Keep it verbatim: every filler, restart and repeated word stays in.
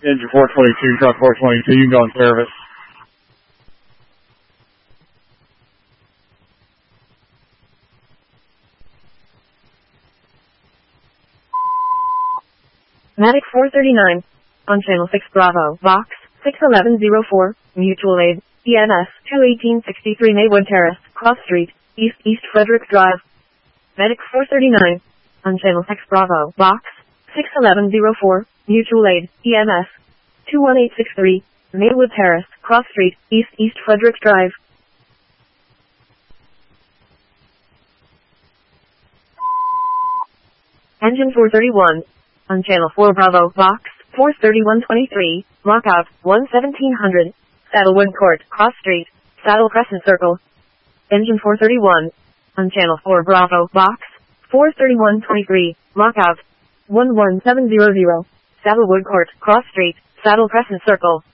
Engine four twenty-two, truck four twenty-two, you can go in service. Medic four thirty-nine. On channel six Bravo, box six eleven zero four, mutual aid, E M S two eighteen sixty-three Maywood Terrace, Cross Street, East East Frederick Drive. Medic four thirty-nine. On channel six Bravo, box six eleven zero four, mutual aid, E M S two one eight six three, Maywood Terrace, Cross Street, East East Frederick Drive. Engine four thirty-one. On channel four Bravo, box four thirty-one twenty-three, lockout one seventeen hundred, Saddlewood Court, Cross Street, Saddle Crescent Circle. Engine four thirty-one. On channel four Bravo, box four thirty-one twenty-three, lockout one one seven zero zero, Saddlewood Court, Cross Street, Saddle Crescent Circle.